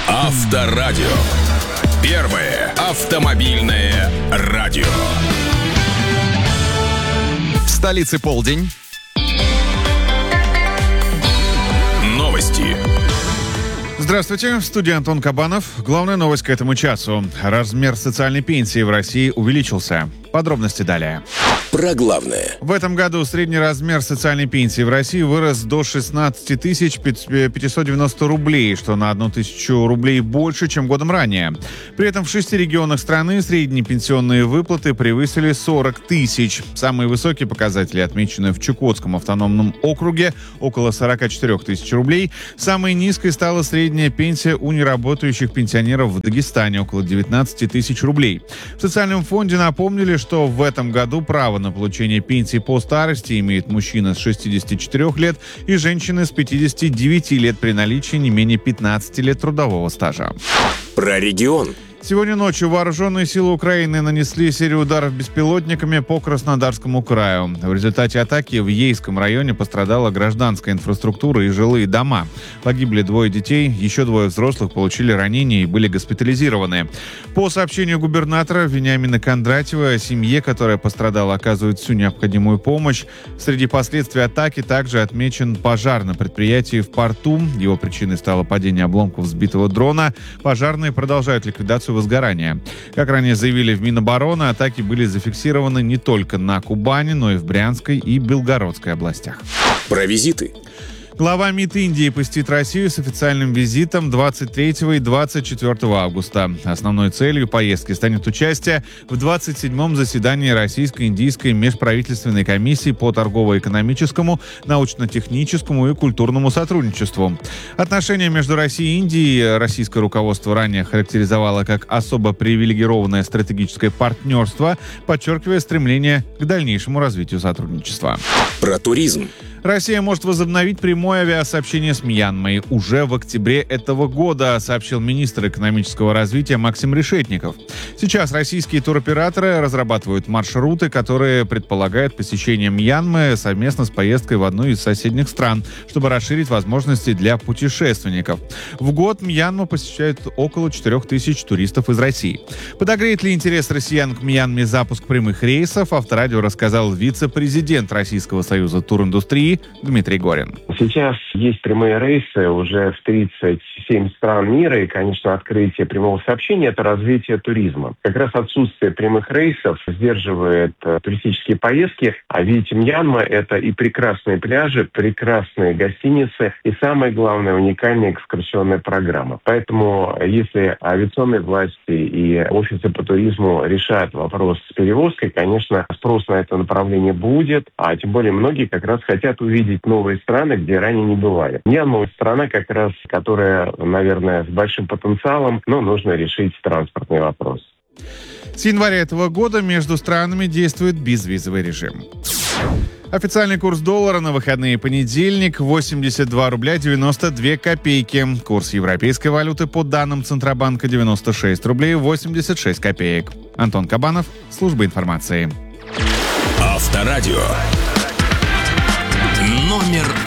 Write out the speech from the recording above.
Авторадио. Первое автомобильное радио. В столице полдень. Новости. Здравствуйте, в студии Антон Кабанов. Главная новость к этому часу. Размер социальной пенсии в России увеличился. Подробности далее. Про главное. В этом году средний размер социальной пенсии в России вырос до 16 590 рублей, что на 1 тысячу рублей больше, чем годом ранее. При этом в 6 регионах страны средние пенсионные выплаты превысили 40 тысяч. Самые высокие показатели отмечены в Чукотском автономном округе – около 44 тысяч рублей. Самой низкой стала средняя пенсия у неработающих пенсионеров в Дагестане – около 19 тысяч рублей. В социальном фонде напомнили, что в этом году право на получение пенсии по старости имеют мужчина с 64 лет и женщины с 59 лет при наличии не менее 15 лет трудового стажа. Про регион. Сегодня ночью вооруженные силы Украины нанесли серию ударов беспилотниками по Краснодарскому краю. В результате атаки в Ейском районе пострадала гражданская инфраструктура и жилые дома. Погибли 2 детей, еще 2 взрослых получили ранения и были госпитализированы. По сообщению губернатора Вениамина Кондратьева, семье, которая пострадала, оказывают всю необходимую помощь. Среди последствий атаки также отмечен пожар на предприятии в порту. Его причиной стало падение обломков сбитого дрона. Пожарные продолжают ликвидацию возгорания. Как ранее заявили в Минобороны, атаки были зафиксированы не только на Кубани, но и в Брянской и Белгородской областях. Про визиты. Глава МИД Индии посетит Россию с официальным визитом 23 и 24 августа. Основной целью поездки станет участие в 27-м заседании Российско-Индийской межправительственной комиссии по торгово-экономическому, научно-техническому и культурному сотрудничеству. Отношения между Россией и Индией российское руководство ранее характеризовало как особо привилегированное стратегическое партнерство, подчеркивая стремление к дальнейшему развитию сотрудничества. Про туризм. Россия может возобновить прямое авиасообщение с Мьянмой уже в октябре этого года, сообщил министр экономического развития Максим Решетников. Сейчас российские туроператоры разрабатывают маршруты, которые предполагают посещение Мьянмы совместно с поездкой в одну из соседних стран, чтобы расширить возможности для путешественников. В год Мьянму посещают около 4 тысяч туристов из России. Подогреет ли интерес россиян к Мьянме запуск прямых рейсов, Авторадио рассказал вице-президент Российского союза туриндустрии Дмитрий Горин. Сейчас есть прямые рейсы уже в 37 стран мира, и, конечно, открытие прямого сообщения – это развитие туризма. Как раз отсутствие прямых рейсов сдерживает туристические поездки, а видите, Мьянма – это и прекрасные пляжи, прекрасные гостиницы, и самое главное – уникальная экскурсионная программа. Поэтому, если авиационные власти и офисы по туризму решают вопрос с перевозкой, конечно, спрос на это направление будет, а тем более многие как раз хотят увидеть новые страны, где ранее не бывали. Мьянма — страна как раз, которая, наверное, с большим потенциалом, но нужно решить транспортный вопрос. С января этого года между странами действует безвизовый режим. Официальный курс доллара на выходные понедельник – 82 рубля 92 копейки. Курс европейской валюты по данным Центробанка – 96 рублей 86 копеек. Антон Кабанов, служба информации. Авторадио. Номер